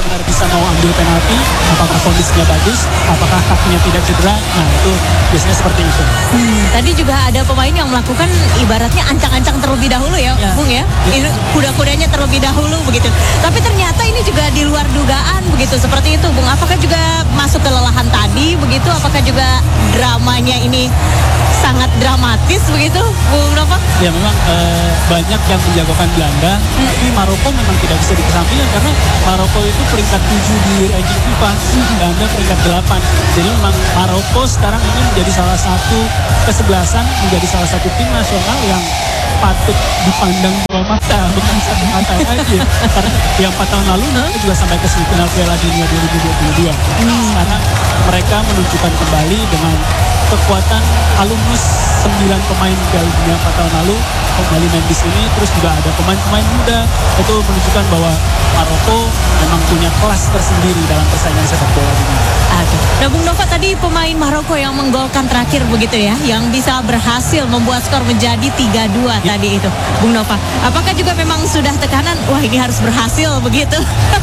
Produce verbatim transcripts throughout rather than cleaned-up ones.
benar-benar bisa mau ambil penalti, apakah kondisinya bagus, apakah kakinya tidak cedera. Nah itu biasanya seperti itu. Hmm, tadi juga ada pemain yang melakukan ibaratnya ancang-ancang terlebih dahulu ya, ya. Bung ya, ya. Kuda-kudanya terlebih dahulu begitu. Tapi ternyata ini juga di luar dugaan begitu, seperti itu Bung. Apakah juga masuk kelelahan tadi begitu? Apakah juga dramanya ini sangat dramatis begitu, Bung Nova? Ya memang eh, banyak yang menjagokan Belanda, hmm. tapi Maroko memang tidak bisa dikesampingkan karena Maroko itu peringkat tujuh di ranking FIFA, hmm. Belanda peringkat delapan. Jadi memang Maroko sekarang ini menjadi salah satu kesebelasan, menjadi salah satu tim nasional yang patut dipandang dua mata, bukan satu mata aja. Karena yang empat tahun lalu mereka juga sampai ke semifinal Piala Dunia dua ribu dua puluh dua. Hmm. Sekarang mereka menunjukkan kembali dengan kekuatan alumnus sembilan pemain Piala Dunia empat tahun lalu kembali main di sini. Terus juga ada pemain-pemain muda, itu menunjukkan bahwa Maroko memang punya kelas tersendiri dalam persaingan sepak bola dunia. Aduh. Nah Bung Nova, tadi pemain Maroko yang menggolkan terakhir begitu ya, yang bisa berhasil membuat skor menjadi tiga dua ya. Tadi itu Bung Nova, apakah juga memang sudah tekanan, wah ini harus berhasil begitu?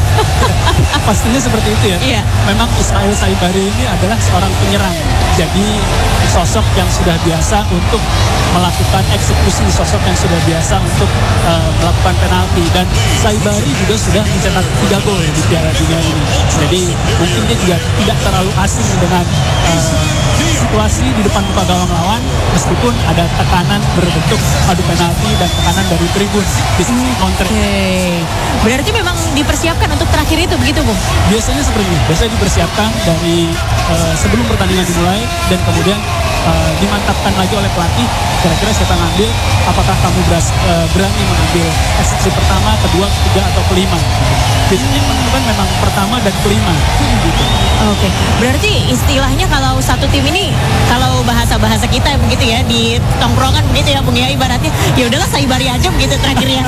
Pastinya seperti itu ya. Iya. Memang Ismail Saibari ini adalah seorang penyerang, jadi sosok yang sudah biasa untuk melakukan eksekusi, sosok yang sudah biasa untuk uh, melakukan penalti, dan Saibari juga sudah mencetak tiga gol di Piala Dunia ini. Jadi mungkin dia juga tidak terlalu asing dengan uh, situasi di depan muka gawang lawan, meskipun ada tekanan berbentuk adu penalti dan tekanan dari tribun di sisi counter. Okay. Berarti memang dipersiapkan untuk terakhir itu begitu, Bung? Biasanya seperti ini. Biasanya dipersiapkan dari uh, sebelum pertandingan dimulai, dan kemudian uh, dimantapkan lagi oleh pelatih. Kira-kira siapa ngambil? Apakah kamu beras, uh, berani mengambil eksekusi pertama, kedua, ketiga, atau kelima? Biasanya menentukan memang pertama dan kelima. Gitu. Oke, okay. Berarti istilahnya kalau satu tim ini, kalau bahasa-bahasa kita begitu ya, di tongkrongan begitu ya Bung ya, ibaratnya ya udahlah Saibari aja begitu terakhirnya.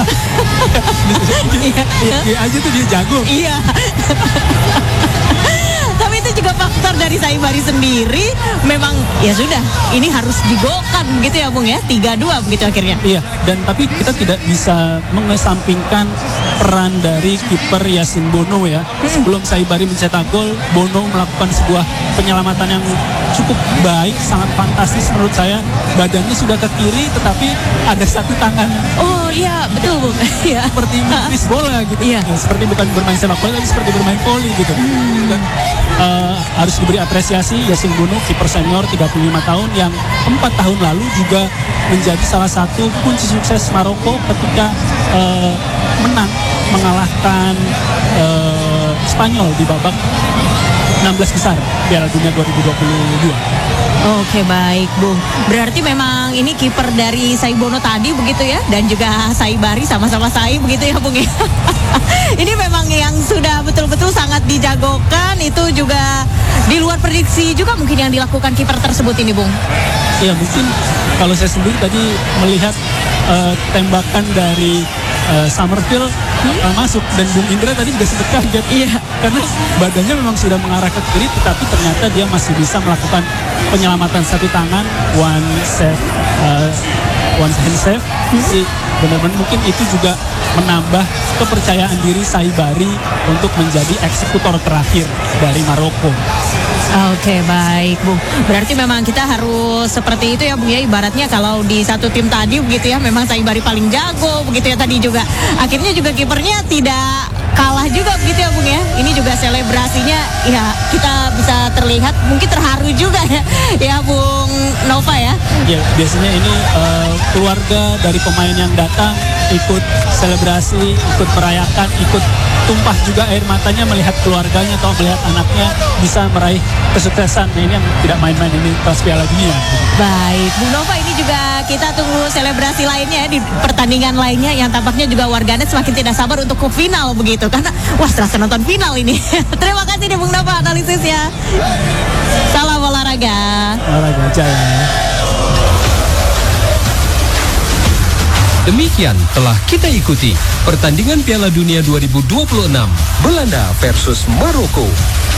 Iya, iya aja tuh dia jago. Iya. Tapi itu juga faktor dari Saibari sendiri, memang ya sudah, ini harus digolkan begitu ya Bung ya, tiga dua begitu akhirnya. Iya, dan tapi kita tidak bisa mengesampingkan peran dari kiper Yasin Bono ya. Hmm. Sebelum Saibari mencetak gol, Bono melakukan sebuah penyelamatan yang cukup baik, sangat fantastis menurut saya. Badannya sudah ke kiri, tetapi ada satu tangan. Oh iya, betul Bung. Iya. Seperti menepis bola gitu. Iya. Ya, seperti bukan bermain sepak bola, tapi seperti bermain voli gitu. Hmm. Dan, uh, harus diberi apresiasi Yasin Bono, kiper senior tiga puluh lima tahun yang empat tahun lalu juga menjadi salah satu kunci sukses Maroko ketika uh, menang mengalahkan uh, Spanyol di babak enam belas besar Piala Dunia dua ribu dua puluh dua. Oke, baik Bung. Berarti memang ini kiper dari Saibono tadi begitu ya, dan juga Saibari sama-sama Sai begitu ya Bung ya. Ini memang yang sudah betul-betul sangat dijagokan, itu juga di luar prediksi juga mungkin yang dilakukan kiper tersebut ini Bung. Ya mungkin kalau saya sendiri tadi melihat uh, tembakan dari uh, Summerfield hmm? uh, masuk, dan Bung Indra tadi juga sempat kaget. Iya. Karena badannya memang sudah mengarah ke kiri, tetapi ternyata dia masih bisa melakukan penyelamatan satu tangan, one save, uh, one hand save. Jadi benar-benar mungkin itu juga menambah kepercayaan diri Saibari untuk menjadi eksekutor terakhir dari Maroko. Oke, baik Bung. Berarti memang kita harus seperti itu ya Bung ya, ibaratnya kalau di satu tim tadi begitu ya, memang Saibari paling jago begitu ya tadi juga. Akhirnya juga kipernya tidak kalah juga begitu ya Bung ya. Ini juga selebrasinya ya kita bisa terlihat mungkin terharu juga ya, ya Bung Nova ya. Ya, biasanya ini uh, keluarga dari pemain yang datang ikut selebrasi, ikut merayakan, ikut tumpah juga air matanya melihat keluarganya atau melihat anaknya bisa meraih kesuksesan. Nah, ini yang tidak main-main, ini pas Piala Dunia. Baik, Bung Nova, ini juga kita tunggu selebrasi lainnya di pertandingan lainnya yang tampaknya juga warganet semakin tidak sabar untuk ke final begitu, karena wah terasa nonton final ini. Terima kasih nih Bung Nova analisisnya. Salam olahraga. Olahraga jaya. Demikian telah kita ikuti pertandingan Piala Dunia dua ribu dua puluh enam Belanda versus Maroko.